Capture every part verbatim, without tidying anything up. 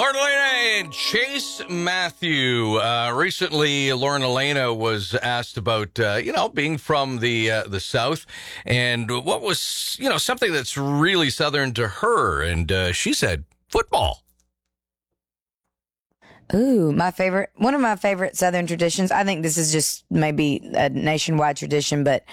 Lauren Elena and Chase Matthew. Uh, recently, Lauren Elena was asked about, uh, you know, being from the uh, the South and what was, you know, something that's really Southern to her. And uh, she said, football. Ooh, my favorite, one of my favorite Southern traditions. I think this is just maybe a nationwide tradition, but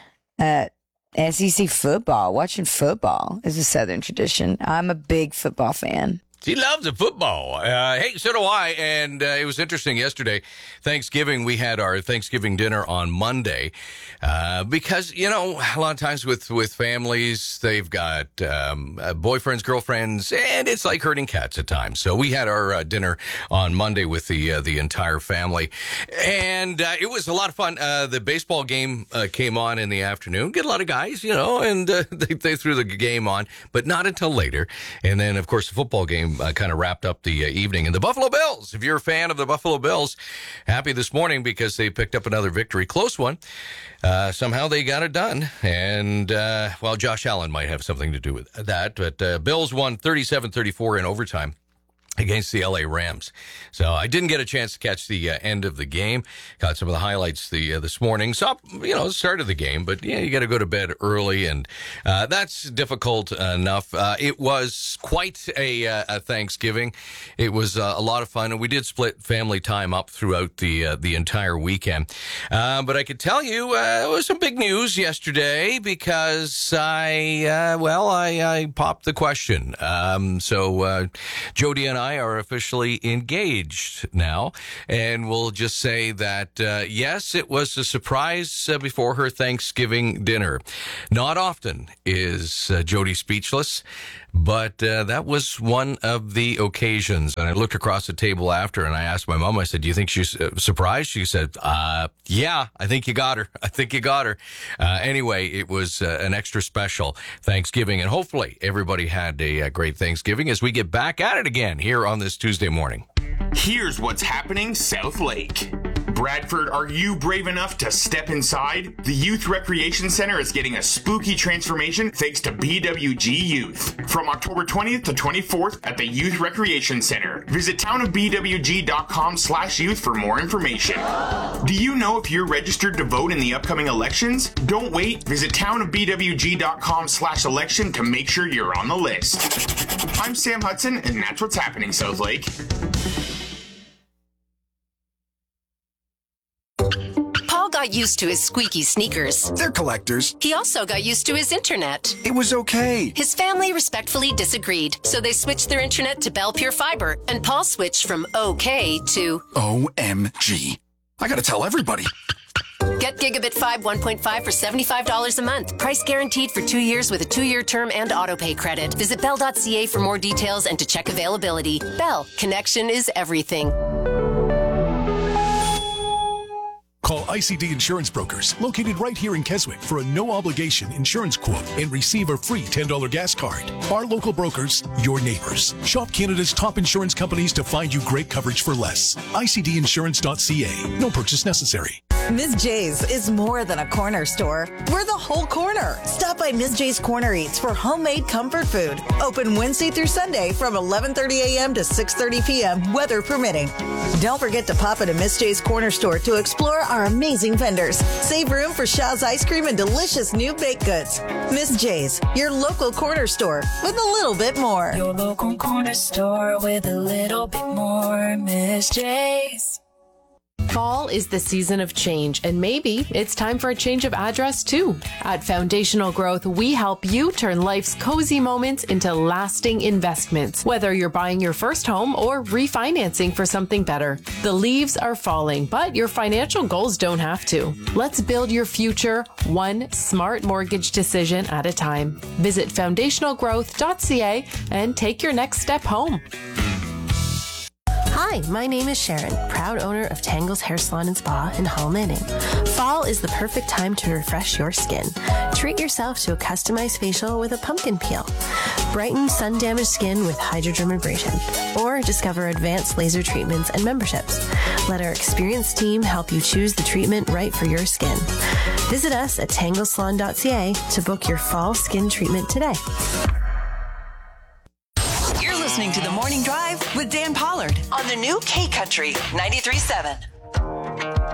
uh, S E C football, watching football is a Southern tradition. I'm a big football fan. He loves the football. Uh, hey, so do I. And uh, it was interesting yesterday, Thanksgiving, we had our Thanksgiving dinner on Monday uh, because, you know, a lot of times with, with families, they've got um, uh, boyfriends, girlfriends, and it's like herding cats at times. So we had our uh, dinner on Monday with the uh, the entire family. And uh, it was a lot of fun. Uh, the baseball game uh, came on in the afternoon. Get a lot of guys, you know, and uh, they, they threw the game on, but not until later. And then, of course, the football game Uh, kind of wrapped up the uh, evening. And the Buffalo Bills, if you're a fan of the Buffalo Bills, happy this morning because they picked up another victory. Close one. Uh, somehow they got it done. And, uh, well, Josh Allen might have something to do with that. But uh, Bills won thirty-seven thirty-four in overtime against the L A Rams. So I didn't get a chance to catch the uh, end of the game. Caught some of the highlights the uh, this morning. Saw, you know, the start of the game, but yeah, you got to go to bed early, and uh, that's difficult enough. Uh, it was quite a, uh, a Thanksgiving. It was uh, a lot of fun, and we did split family time up throughout the uh, the entire weekend. Uh, but I could tell you uh, it was some big news yesterday because I, uh, well, I, I popped the question. Um, so uh, Jody and I are officially engaged now, and we'll just say that uh, yes, it was a surprise uh, before her Thanksgiving dinner. Not often is uh, Jody speechless, but uh, that was one of the occasions. And I looked across the table after, and I asked my mom, I said, do you think she's uh, surprised? She said, uh, yeah, I think you got her. I think you got her. Uh, anyway, it was uh, an extra special Thanksgiving, and hopefully everybody had a, a great Thanksgiving as we get back at it again here on this Tuesday morning. Here's what's happening South Lake. Bradford, are you brave enough to step inside? The Youth Recreation Center is getting a spooky transformation thanks to B W G Youth. From October twentieth to twenty-fourth at the Youth Recreation Center. Visit townofbwg.com slash youth for more information. Do you know if you're registered to vote in the upcoming elections? Don't wait. Visit townofbwg.com slash election to make sure you're on the list. I'm Sam Hudson, and that's what's happening, South Lake. Paul got used to his squeaky sneakers. They're collectors. He also got used to his internet. It was okay. His family respectfully disagreed, so they switched their internet to Bell Pure Fiber, and Paul switched from okay to O M G. I gotta tell everybody. Get Gigabit Fibe one point five for seventy-five dollars a month. Price guaranteed for two years with a two-year term and autopay credit. Visit bell dot c a for more details and to check availability. Bell, connection is everything. Call I C D Insurance Brokers, located right here in Keswick, for a no-obligation insurance quote and receive a free ten dollars gas card. Our local brokers, your neighbors. Shop Canada's top insurance companies to find you great coverage for less. I C D insurance dot c a. No purchase necessary. Miz J's is more than a corner store. We're the whole corner. Stop by Miz J's Corner Eats for homemade comfort food. Open Wednesday through Sunday from eleven thirty a.m. to six thirty p.m., weather permitting. Don't forget to pop into Miz J's Corner Store to explore our amazing vendors. Save room for Shaw's ice cream and delicious new baked goods. Miz J's, your local corner store with a little bit more. Your local corner store with a little bit more. Miz J's. Fall is the season of change, and maybe it's time for a change of address too. At Foundational Growth, we help you turn life's cozy moments into lasting investments, whether you're buying your first home or refinancing for something better. The leaves are falling, but your financial goals don't have to. Let's build your future one smart mortgage decision at a time. Visit foundational growth dot c a and take your next step home. Hi, my name is Sharon, proud owner of Tangles Hair Salon and Spa in Hull Manning. Fall is the perfect time to refresh your skin. Treat yourself to a customized facial with a pumpkin peel. Brighten sun-damaged skin with hydrodermabrasion. Or discover advanced laser treatments and memberships. Let our experienced team help you choose the treatment right for your skin. Visit us at tangles salon dot c a to book your fall skin treatment today. listening to The Morning Drive with Dan Pollard on the new K Country ninety-three point seven.